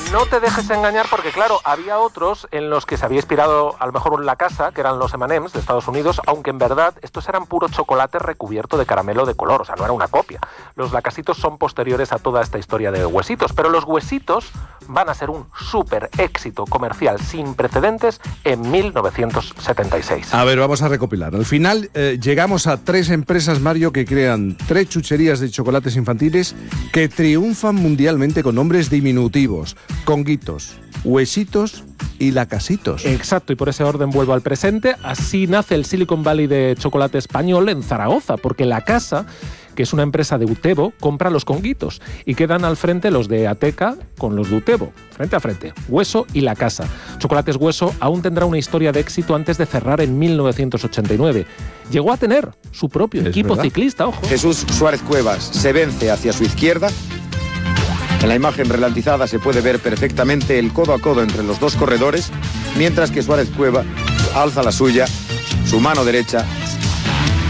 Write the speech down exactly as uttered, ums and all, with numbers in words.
no te dejes engañar porque, claro, había otros en los que se había inspirado a lo mejor La Casa, que eran los eme and ems de Estados Unidos, aunque en verdad estos eran puro chocolate recubierto de caramelo de color, o sea, no era una copia. Los lacasitos son posteriores a toda esta historia de Huesitos, pero los Huesitos van a ser un súper éxito comercial sin precedentes en mil novecientos setenta y seis. A ver, vamos a recopilar. Al final eh, llegamos a tres empresas, Mario, que crean tres chucherías de chocolates infantiles que triunfan mundialmente con nombres diminutivos: Conguitos, Huesitos y Lacasitos. Exacto, y por ese orden vuelvo al presente. Así nace el Silicon Valley de chocolate español en Zaragoza, porque La Casa, que es una empresa de Utebo, compra los Conguitos y quedan al frente los de Ateca con los de Utebo, frente a frente, Hueso y La Casa. Chocolates Hueso aún tendrá una historia de éxito antes de cerrar en mil novecientos ochenta y nueve. Llegó a tener su propio equipo verdad. ciclista, ojo. Jesús Suárez Cuevas se vence hacia su izquierda. En la imagen ralentizada se puede ver perfectamente el codo a codo entre los dos corredores, mientras que Suárez Cueva alza la suya, su mano derecha,